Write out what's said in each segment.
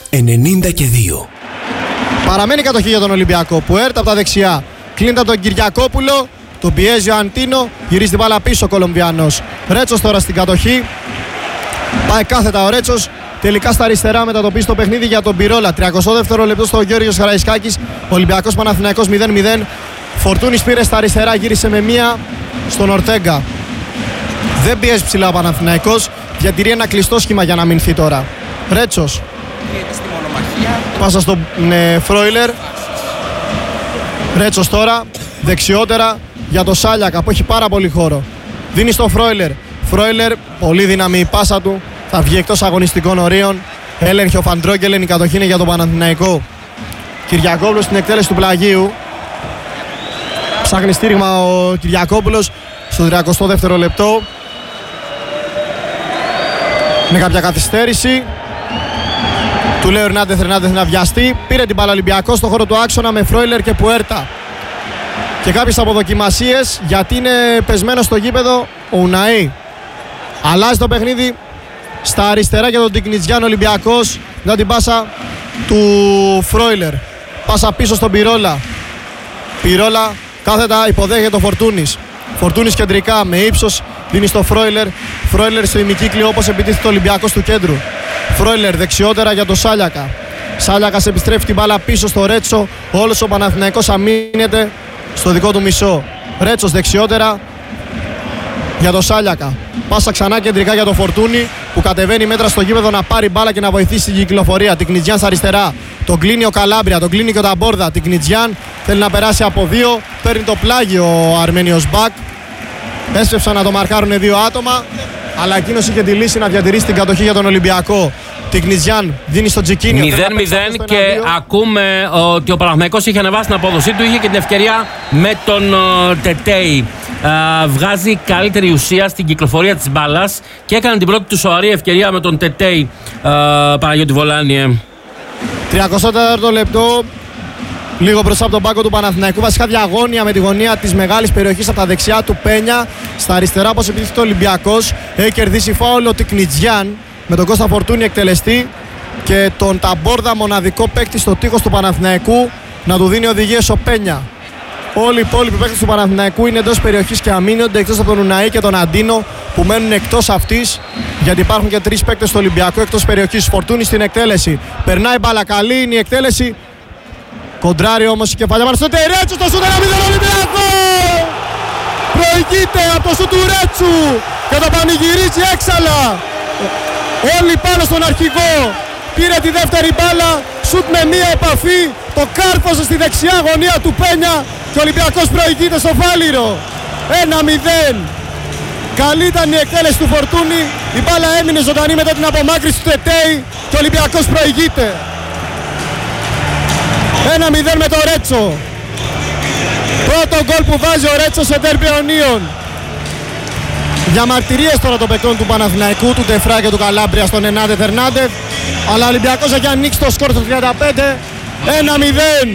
92. Παραμένει κατοχή για τον Ολυμπιακό. Πουέρτα από τα δεξιά. Κλείνεται από τον Κυριακόπουλο. Τον πιέζει ο Αντίνο. Γυρίζει την μπάλα πίσω ο Κολομβιανός. Ρέτσος τώρα στην κατοχή. Πάει κάθετα ο Ρέτσος. Τελικά στα αριστερά μετατοπίζει το παιχνίδι για τον Πυρόλα. 32ο λεπτό στο Γιώργος Χαραϊσκάκης. Ολυμπιακός Παναθηναϊκός 0-0. Φορτούνης πήρε στα αριστερά. Γύρισε με μία στον Ορτέγκα. Δεν πιέζει ψηλά ο Παναθηναϊκός. Διατηρεί ένα κλειστό σχήμα για να μηνθεί τώρα. Ρέτσος. Πάσα στον Φρόιλερ. Ρέτσος τώρα. Δεξιότερα για το Σάλιακα που έχει πάρα πολύ χώρο. Δίνει στο Φρόιλερ. Φρόιλερ, πολύ δύναμη η πάσα του. Θα βγει εκτός αγωνιστικών ορίων. Έλεγχε ο Φαντρόγκελεν. Η κατοχή είναι για τον Παναθηναϊκό. Κυριακόπουλος στην εκτέλεση του Πλαγίου. Ψάχνει στήριγμα ο Κυριακόπουλος στο 32ο λεπτό. Με κάποια καθυστέρηση. Του λέει ο Ερνάντεθ να βιαστεί. Πήρε την μπάλα Ολυμπιακός στο χώρο του άξονα με Φρόιλερ και Πουέρτα. Και κάποιες αποδοκιμασίες γιατί είναι πεσμένο στο γήπεδο ο Ουναή. Αλλάζει το παιχνίδι στα αριστερά για τον Τικνιτζιάν Ολυμπιακός. Να την πάσα του Φρόιλερ. Πάσα πίσω στον Πυρόλα. Πυρόλα κάθετα υποδέχεται το Φορτούνης. Φορτούνης κεντρικά με ύψος δίνει στο Φρόιλερ. Φρόιλερ στο ημικύκλιο όπως επιτίθεται ο Ολυμπιακός του κέντρου. Φρόιλερ δεξιότερα για τον Σάλιακα. Σάλιακας επιστρέφει την μπάλα πίσω στο Ρέτσο. Όλος ο Παναθηναϊκός αμήνεται στο δικό του μισό. Ρέτσος δεξιότερα για τον Σάλιακα. Πάσα ξανά κεντρικά για τον Φορτούνη που κατεβαίνει μέτρα στο γήπεδο να πάρει μπάλα και να βοηθήσει την κυκλοφορία. Τικνιτζιάν αριστερά. Τον κλείνει ο Καλάμπρια, τον κλείνει και ο Ταμπόρδα. Τικνιτζιάν θέλει να περάσει από δύο. Παίρνει το πλάγιο ο Αρμένιος Μπακ. Έσπευσαν να το μαρκάρουν δύο άτομα. Αλλά εκείνος είχε τη λύση να διατηρήσει την κατοχή για τον Ολυμπιακό. Τικνιτζιάν δίνει στο Τζικίνιο. 0-0 και ακούμε ότι ο Παναθηναϊκός είχε ανεβάσει την απόδοσή του. Είχε και την ευκαιρία με τον Τετέι. Βγάζει καλύτερη ουσία στην κυκλοφορία της μπάλας και έκανε την πρώτη του σοβαρή ευκαιρία με τον Τετέι. Παναγιώτη Βολάνιε. 34ο λεπτό. Λίγο μπροστά από τον πάγκο του Παναθηναϊκού. Βασικά διαγώνια με τη γωνία της μεγάλης περιοχής από τα δεξιά του Πένια. Στα αριστερά όπως επιτίθεται ο Ολυμπιακός. Έχει κερδίσει φάουλ ο Τικνιτζιάν με τον Κώστα Φορτούνη εκτελεστή. Και τον Ταμπόρδα μοναδικό παίκτη στο τείχος του Παναθηναϊκού να του δίνει οδηγίες ο Πένια. Όλοι οι υπόλοιποι παίκτες του Παναθηναϊκού είναι εντός περιοχής και αμήνονται εκτός από τον Ουναή και τον Αντίνο που μένουν εκτός αυτής. Γιατί υπάρχουν και τρεις παίκτες του Ολυμπιακού εκτός περιοχής. Φορτούνη στην εκτέλεση. Περνάει μπάλα, καλή είναι η εκτέλεση. Κοντράρει όμως η κεφαλιά πάνω στο Τερέτσο, στο σούτ 1-0 Ολυμπιακό! Προηγείται από το σούτ του Ρέτσου και το πανηγυρίζει έξαλα. Όλοι πάνω στον αρχηγό. Πήρε τη δεύτερη μπάλα, σούτ με μία επαφή, το κάρφωσε στη δεξιά γωνία του Πένια και ο Ολυμπιακός προηγείται στο Φάληρο. 1-0. Καλή ήταν η εκτέλεση του Φορτούνη, η μπάλα έμεινε ζωντανή μετά την απομάκρυνση του Τετέι και ο Ολυμπιακός προηγείται. 1-0 με το Ρέτσο. Πρώτο γκολ που βάζει ο Ρέτσο σε ντέρμπι Ιωνίων. Διαμαρτυρίες τώρα των παικτών του Παναθηναϊκού, του Τεφρά και του Καλάμπρια στον Ερνάντεθ. Αλλά ο Ολυμπιακός έχει ανοίξει το σκορ στο 35. 1-0.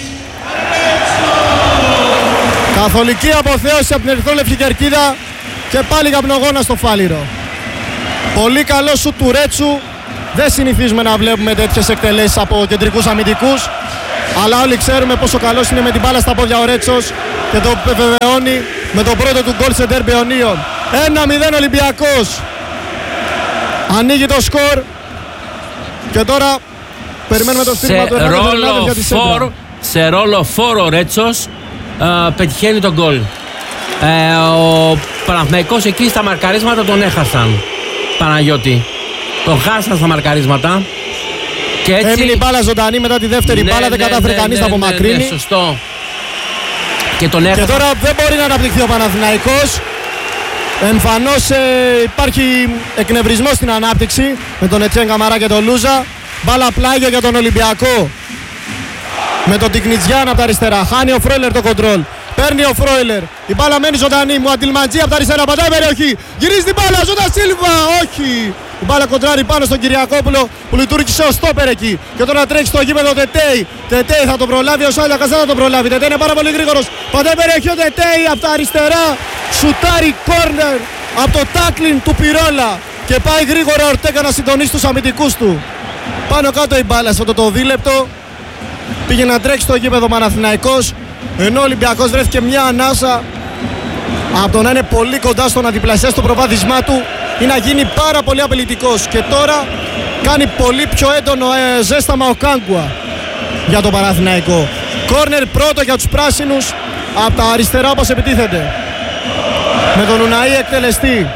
Καθολική αποθέωση από την ερυθρόλευκη κερκίδα και πάλι καπνογόνα στο Φάληρο. Πολύ καλό σουτ του Ρέτσου. Δεν συνηθίζουμε να βλέπουμε τέτοιες εκτελέσεις από κεντρικούς αμυντικούς. Αλλά όλοι ξέρουμε πόσο καλός είναι με την μπάλα στα πόδια ο Ρέτσος και το επιβεβαιώνει με το πρώτο του γκολ σε ντέρμπι Ιωνίων. 1-0 Ολυμπιακός. Ανοίγει το σκορ και τώρα περιμένουμε το στήριγμα του Ερνάντεθ για τη σέντρα. Σε ρόλο φόρο ο Ρέτσος πετυχαίνει τον γκολ. Ο Παναθηναϊκός εκεί στα μαρκαρίσματα τον έχασαν. Παναγιώτη. Τον χάσαν στα μαρκαρίσματα. Και έτσι... Έμεινε η μπάλα ζωντανή μετά τη δεύτερη μπάλα, δεν κατάφερε κανείς να απομακρύνει. Ναι, σωστό. Και τον έχασαν. Και τώρα δεν μπορεί να αναπτυχθεί ο Παναθηναϊκός. Εμφανώς υπάρχει εκνευρισμός στην ανάπτυξη με τον Ετσέν Καμαρά και τον Λούζα. Μπάλα πλάγιο για τον Ολυμπιακό. Με τον Τικνιτζιάν από τα αριστερά. Χάνει ο Φρόιλερ το κοντρόλ. Παίρνει ο Φρόιλερ. Η μπάλα μένει ζωντανή. Μου Αντιλμαντζή από τα αριστερά. Πατάει περιοχή. Γυρίζει την μπάλα. Ζώτα Σίλβα. Όχι. Η μπάλα κοντράρει πάνω στον Κυριακόπουλο που λειτουργήσε ως στόπερ εκεί. Και τώρα τρέχει στο γήπεδο ο Τετέι. Τετέι θα τον προλάβει. Ο Σάλιακας δεν θα τον προλάβει. Τετέι είναι πάρα πολύ γρήγορος. Πατάει περιοχή ο Τετέι από τα αριστερά. Σουτάρει κόρνερ από το τάκλιν του Πυρόλα. Και πάει γρήγορα ο Ορτέγκα να συντονίσει τους αμυντικούς του. Πάνω κάτω η μπάλα σε αυτό το δίλεπτο. Πήγε να τρέξει στο γήπεδο Παναθηναϊκός, ενώ ο Ολυμπιακός βρέθηκε μια ανάσα από το να είναι πολύ κοντά στο να διπλασιάσει το προβάδισμά του ή να γίνει πάρα πολύ απειλητικός. Και τώρα κάνει πολύ πιο έντονο ζέσταμα ο Κάγκουα για τον Παναθηναϊκό. Κόρνερ πρώτο για τους πράσινους από τα αριστερά όπως επιτίθεται. Με τον Ουναή εκτελεστή.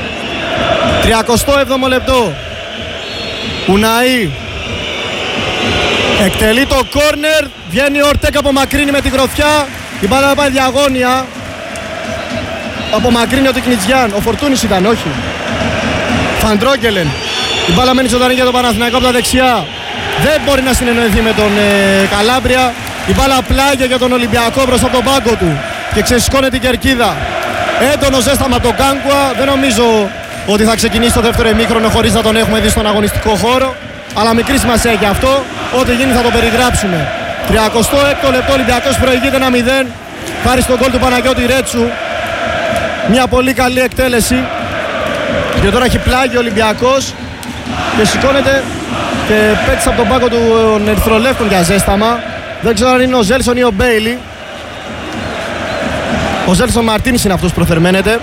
37ο λεπτό. Ουναή εκτελεί το κόρνερ. Βγαίνει ο Ορτέγκα, απομακρύνει με τη γροθιά. Η μπάλα πάει διαγώνια. Απομακρύνει ο Τικνιτζιάν. Ο Φορτούνης ήταν, όχι. Φαντρόγκελεν. Η μπάλα μένει ζωντανή για τον Παναθηναϊκό από τα δεξιά. Δεν μπορεί να συνεννοηθεί με τον Καλάμπρια. Η μπάλα πλάγια για τον Ολυμπιακό μπροστά από τον πάγκο του. Και ξεσηκώνεται η κερκίδα. Έντονο ζέσταμα από τον Κάγκουα. Δεν νομίζω ότι θα ξεκινήσει το δεύτερο ημίχρονο χωρίς να τον έχουμε δει στον αγωνιστικό χώρο. Αλλά μικρή σημασία έχει αυτό. Ό,τι γίνει θα το περιγράψουμε. 36ο λεπτό, Ολυμπιακός προηγείται 1-0. Χάρη στον γκολ του Παναγιώτη Ρέτσου. Μια πολύ καλή εκτέλεση. Και τώρα έχει πλάγει ο Ολυμπιακός. Και σηκώνεται και πέτυχε από τον πάγκο του Ερυθρολεύκων για ζέσταμα. Δεν ξέρω αν είναι ο Ζέλσον ή ο Μπέιλι. Ο Ζέλσον Μαρτίνης είναι αυτός που προθερμαίνεται.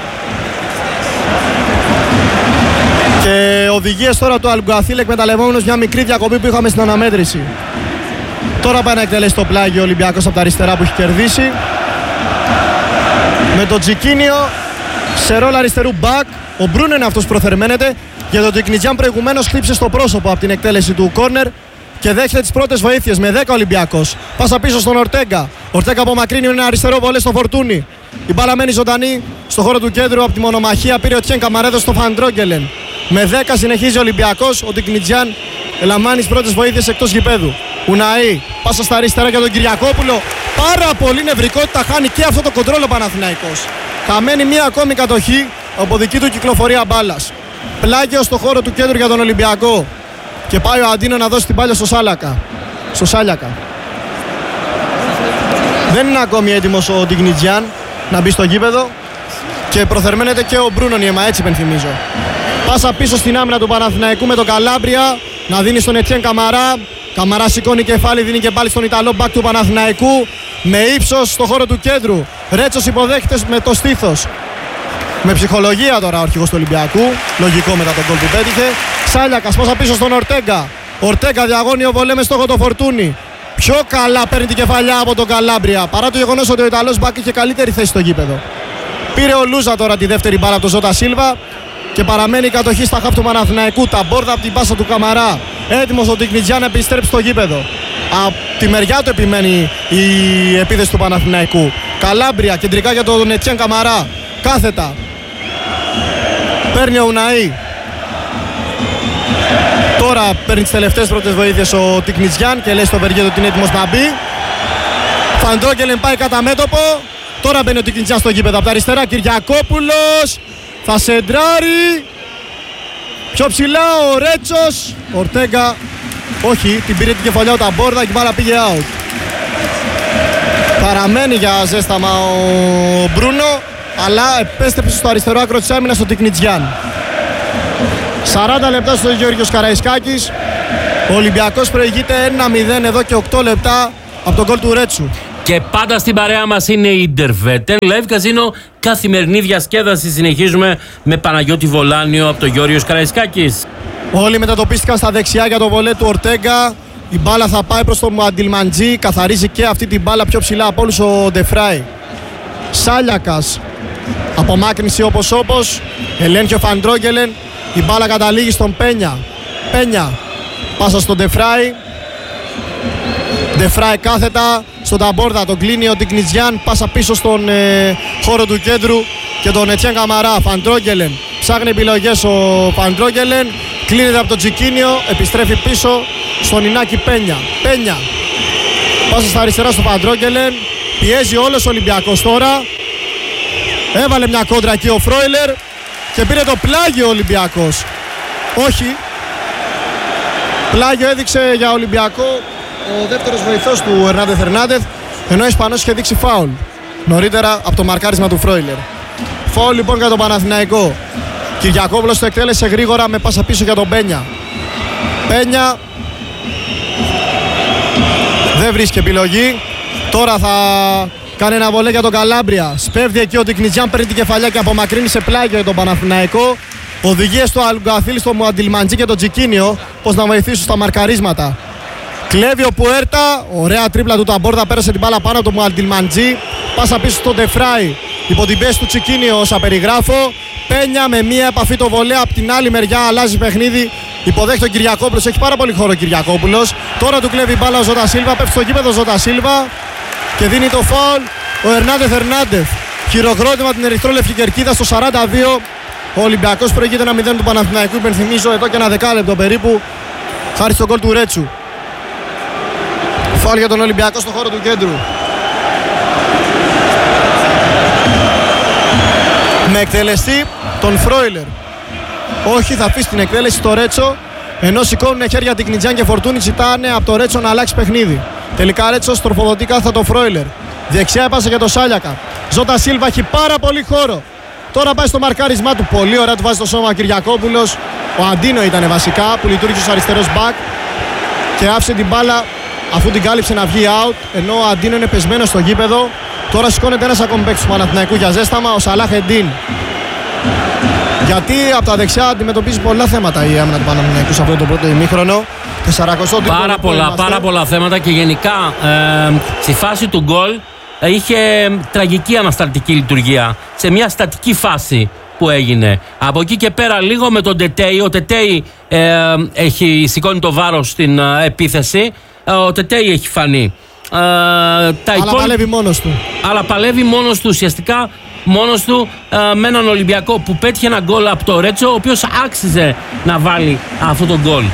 Και οδηγίες τώρα του Αλγκουαθίλ, εκμεταλλευόμενος μια μικρή διακοπή που είχαμε στην αναμέτρηση. Τώρα πάει να εκτελέσει το πλάγιο ο Ολυμπιακός από τα αριστερά που έχει κερδίσει. Με τον Τζικίνιο σε ρόλο αριστερού μπακ. Ο Μπρούνο είναι αυτός που προθερμαίνεται. Για τον Τικνιτζιάν προηγουμένως χτύπησε στο πρόσωπο από την εκτέλεση του κόρνερ. Και δέχεται τις πρώτες βοήθειες με 10 Ολυμπιακός. Πάσα πίσω στον Ορτέγκα. Ορτέγκα απομακρύνει ένα αριστερό βολέ στο Φορτούνι. Η μπάλα μένει ζωντανή στο χώρο του κέντρου από τη μονομαχία. Πήρε ο Τσέν Καμαρέδο στο Φαντρόγκελεν. Με 10 συνεχίζει ο Ολυμπιακός. Ο Τικνιτζιάν ελαμβάνει τις πρώτες βοήθειες εκτός γηπέδου. Ουναή. Πάσα στα αριστερά για τον Κυριακόπουλο. Πάρα πολύ νευρικότητα χάνει και αυτό το κοντρόλ ο Παναθηναϊκός. Χαμένη μία ακόμη κατοχή από δική του κυκλοφορία μπάλας. Πλάγιο στο χώρο του κέντρου για τον Ολυμπιακό. Και πάει ο Αντίνο να δώσει την μπάλα στο Σάλιακα. Δεν είναι ακόμη έτοιμος ο Τικνιτζιάν να μπει στο γήπεδο. Και προθερμαίνεται και ο Μπρούνο Νιέμα, έτσι υπενθυμίζω. Πάσα πίσω στην άμυνα του Παναθηναϊκού με τον Καλάμπρια. Να δίνει στον Ετσέν Καμαρά. Καμαρά σηκώνει κεφάλι, δίνει και πάλι στον Ιταλό μπακ του Παναθηναϊκού. Με ύψος στο χώρο του κέντρου. Ρέτσος υποδέχεται με το στήθος. Με ψυχολογία τώρα ο αρχηγός του Ολυμπιακού. Λογικό μετά τον γκολ που πέτυχε. Σάλιακας, πάσα πίσω στον Ορτέγκα. Ορτέγκα διαγώνιο βολέ με στόχο το Φορτούνι. Πιο καλά παίρνει την κεφαλιά από τον Καλάμπρια. Παρά το γεγονός ότι ο Ιταλός μπακ είχε καλύτερη θέση στο γήπεδο. Πήρε ο Λούζα τώρα τη δεύτερη μπάλα από τον Ζώτα Σίλβα. Και παραμένει η κατοχή στα χαφ του Παναθηναϊκού. Τα μπόρδα από την πάσα του Καμαρά. Έτοιμος ο Τικνιτζιάν να επιστρέψει στο γήπεδο. Από τη μεριά του επιμένει η επίθεση του Παναθηναϊκού. Καλάμπρια κεντρικά για τον Ετσέν Καμαρά. Κάθετα. Παίρνει ο Ουναή. Τώρα παίρνει τις τελευταίες πρώτες βοήθειες ο Τικνιτζιάν και λέει στο Βεργέτο ότι είναι έτοιμος να μπει. Φαντρόγκελεν πάει κατά μέτωπο. Τώρα μπαίνει ο Τικνιτζιάν στο γήπεδο. Από τα αριστερά Κυριακόπουλος. Θα σεντράρει. Πιο ψηλά ο Ρέτσος. Ορτέγκα. Όχι, την πήρε την κεφαλιά ο Ταμπόρδα και η μπάλα πήγε out. Παραμένει για ζέσταμα ο Μπρούνο. Αλλά επέστρεψε στο αριστερό άκρο της άμυνας στο Τικνιτζιάν. 40 λεπτά στο Γιώργος Καραϊσκάκης. Ο Ολυμπιακός προηγείται 1-0 εδώ και 8 λεπτά από τον γκολ του Ρέτσου. Και πάντα στην παρέα μας είναι η Ιντερβέτεν Live Casino. Καθημερινή διασκέδαση συνεχίζουμε με Παναγιώτη Βολάνιο από τον Γιώργος Καραϊσκάκης. Όλοι μετατοπίστηκαν στα δεξιά για το βολέ του Ορτέγκα. Η μπάλα θα πάει προς τον Αντιλμαντζή. Καθαρίζει και αυτή την μπάλα πιο ψηλά από όλους ο Ντεφράι. Σάλιακας. Απομάκρυνση όπως. Ελέγχει ο Φαντρόγκελεν. Η μπάλα καταλήγει στον Πένια. Πένια. Πάσα στον Ντεφράι. Ντεφράι κάθετα. Στον Ταμπόρδα τον κλείνει ο Τικνιτζιάν. Πάσα πίσω στον χώρο του κέντρου. Και τον Ετσέν Καμαρά. Φαντρόγκελεν. Ψάχνει επιλογές ο Φαντρόγκελεν. Κλείνεται από τον Τζικίνιο. Επιστρέφει πίσω στον Ινάκη Πένια. Πένια. Πάσα στα αριστερά στο Φαντρόγκελεν. Πιέζει όλος ο Ολυμπιακός τώρα. Έβαλε μια κόντρα εκεί ο Φρόιλερ. Και πήρε το πλάγιο ο Ολυμπιακός. Όχι. Πλάγιο έδειξε για Ολυμπιακό ο δεύτερος βοηθός του Ερνάντεθ Ερνάντεθ. Ενώ ο Ισπανός είχε δείξει φάουλ νωρίτερα από το μαρκάρισμα του Φρόιλερ. Φάουλ λοιπόν για τον Παναθηναϊκό. Κυριακόπουλος το εκτέλεσε γρήγορα με πάσα πίσω για τον Μπένια. Πένια. Δεν βρίσκει επιλογή. Τώρα θα κάνει ένα βολέ για τον Καλάμπρια. Σπέβδει εκεί ο Τικνιτζιάν, παίρνει την κεφαλιά και απομακρύνει σε πλάγιο για τον Παναθηναϊκό. Οδηγίες στο Αλγκαθίλ, στο Μουαντιλμαντζή και τον Τζικίνιο πως να βοηθήσουν στα μαρκαρίσματα. Κλέβει ο Πουέρτα, ωραία τρίπλα του Ταμπόρδα, πέρασε την μπάλα πάνω από τον Μουαντιλμαντζή. Πάσα πίσω στον Ντεφράι, υπό την πίεση του Τσικίνιο όσα περιγράφω. Πένια με μία επαφή το βολέ, από την άλλη μεριά αλλάζει παιχνίδι. Υποδέχεται ο Κυριακόπουλος, έχει πάρα πολύ χώρο ο Κυριακόπουλος. Τώρα του κλέβει μπάλα ο Ζώτα Σίλβα, πέφτει στο γήπεδο ο Ζώτα Σίλβα και δίνει το φάουλ ο Ερνάντεθ. Χειροκρότημα την ερυθρόλευκη κερκίδα στο 42. Ο Ολυμπιακός προηγείται 1-0 του Παναθηναϊκού. Υπενθυμίζω εδώ και ένα δεκάλεπτο περίπου, χάρη στον γκολ του Ρέτσου. Φάουλ για τον Ολυμπιακό στον χώρο του κέντρου. Με εκτελεστή τον Φρόιλερ. Όχι, θα αφήσει την εκτέλεση στο Ρέτσο. Ενώ σηκώνουν χέρια Τικνιτζιάν και Φορτούνη, ζητάνε από το Ρέτσο να αλλάξει παιχνίδι. Τελικά Ρέτσο τροφοδοτεί κάθετα το Φρόιλερ. Δεξιά έπασε για το Σάλιακα. Ζώτα Σίλβα έχει πάρα πολύ χώρο. Τώρα πάει στο μαρκάρισμά του. Πολύ ωραία του βάζει το σώμα ο Κυριακόπουλος. Ο Αντίνο ήταν βασικά που λειτουργήσε ως αριστερός μπακ και άφησε την μπάλα αφού την κάλυψε να βγει out. Ενώ ο Αντίνο είναι πεσμένος στο γήπεδο. Τώρα σηκώνεται ένας ακόμη παίκτης του Παναθηναϊκού για ζέσταμα, ο Σαλάχ Εντίν. Γιατί από τα δεξιά αντιμετωπίζει πολλά θέματα η άμυνα του Παναθηναϊκού σε αυτό το πρώτο ημίχρονο. Πάρα πολλά θέματα και γενικά στη φάση του γκολ είχε τραγική ανασταλτική λειτουργία. Σε μια στατική φάση που έγινε. Από εκεί και πέρα λίγο με τον Τετέι. Ο Τετέι σηκώνει το βάρος στην επίθεση. Ο Τετέι έχει φανεί. Παλεύει μόνος του. Αλλά παλεύει μόνος του, ουσιαστικά μόνος του, με έναν Ολυμπιακό που πέτυχε ένα γκολ από το Ρέτσο, ο οποίος άξιζε να βάλει αυτό το γκολ.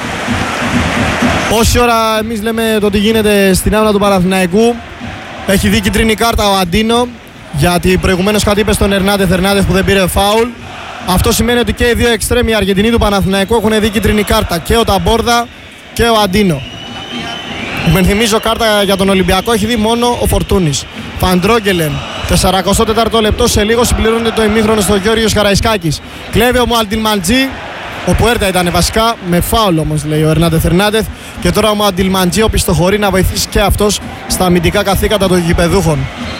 Όση ώρα εμείς λέμε το τι γίνεται στην άμυνα του Παναθηναϊκού, έχει δει κίτρινη κάρτα ο Αντίνο, γιατί προηγουμένως κάτι είπε στον Ερνάντεθ που δεν πήρε φάουλ. Αυτό σημαίνει ότι και οι δύο εξτρέμοι Αργεντινοί του Παναθηναϊκού έχουν δει κίτρινη κάρτα, και ο Ταμπόρδα και ο Αντίνο. Υπενθυμίζω, κάρτα για τον Ολυμπιακό έχει δει μόνο ο Φορτούνης. Φαντρόγγελεν, 44ο λεπτό, σε λίγο συμπληρώνεται το ημίχρονο στο Γιώργος Καραϊσκάκης. Κλέβει ο Μουαντιλμαντζή, ο Πουέρτα ήταν βασικά, με φάουλ όμως λέει ο Ερνάντεθ. Και τώρα ο Μουαντιλμαντζή οπισθοχωρεί να βοηθήσει και αυτός στα αμυντικά καθήκοντα των γηπεδούχων.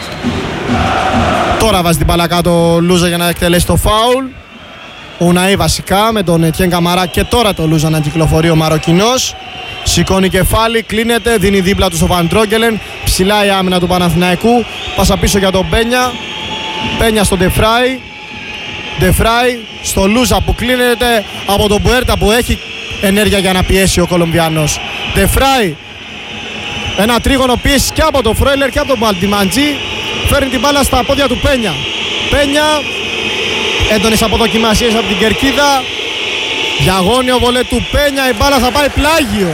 Τώρα βάζει την μπάλα κάτω ο Λούζα για να εκτελέσει το φάουλ. Ο Ναή βασικά με τον Ετιέν Καμαρά, και τώρα το Λούζα να κυκλοφορεί ο Μαροκινός. Σηκώνει κεφάλι, κλείνεται, δίνει δίπλα του στο Βαντρόγκελεν. Ψηλά η άμυνα του Παναθηναϊκού. Πάσα πίσω για τον Πένια. Πένια στον Ντεφράι. Ντεφράι στο Λούζα που κλείνεται από τον Πουέρτα που έχει ενέργεια για να πιέσει ο Κολομβιανός. Ντεφράι. Ένα τρίγωνο πίεση και από τον Φρόιλερ και από τον Μαλτιμαντζή. Φέρνει την μπάλα στα πόδια του Πένια. Πένια. Έντονες αποδοκιμασίες από την κερκίδα. Διαγώνιο βολέ του Πένια, η μπάλα θα πάει πλάγιο.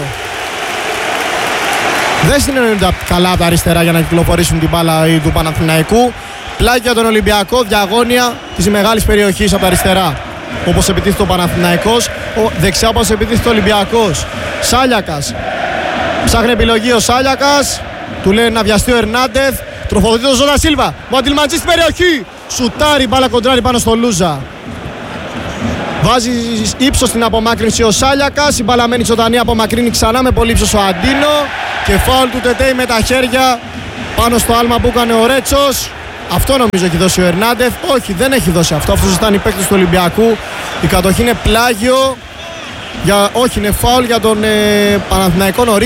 Δεν συνεννοούνται καλά από τα αριστερά για να κυκλοφορήσουν την μπάλα του Παναθηναϊκού. Πλάγιο για τον Ολυμπιακό, διαγώνια της μεγάλης περιοχής από τα αριστερά. Όπως επιτίθεται ο Παναθηναϊκός, δεξιά όπως επιτίθεται ο Ολυμπιακός. Σάλιακας. Ψάχνει επιλογή ο Σάλιακας. Του λέει να βιαστεί ο Ερνάντεθ. Τροφοδοτεί τον Ζώτα Σίλβα. Μοντιλμαντζή στην περιοχή. Σουτάρει, μπάλα κοντράρει πάνω στο Λούζα. Βάζει ύψος στην απομάκρυνση ο Σάλιακας. Η μπάλα μένει ζωντανή, απομακρύνει ξανά με πολύ ύψος ο Αντίνο. Και φάουλ του Τετέι με τα χέρια πάνω στο άλμα που έκανε ο Ρέτσος. Αυτό νομίζω έχει δώσει ο Ερνάντεθ. Όχι, δεν έχει δώσει αυτό. Αυτός ήταν οι παίκτες του Ολυμπιακού. Η κατοχή είναι πλάγιο. Όχι, είναι φάουλ για τον Παναθηναϊκό νωρίς.